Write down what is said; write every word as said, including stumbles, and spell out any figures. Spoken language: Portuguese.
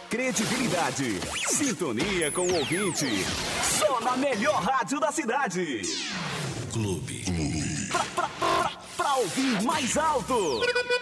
credibilidade, sintonia com o ouvinte. Só na melhor rádio da cidade. Clube. Pra, pra, pra, pra ouvir mais alto.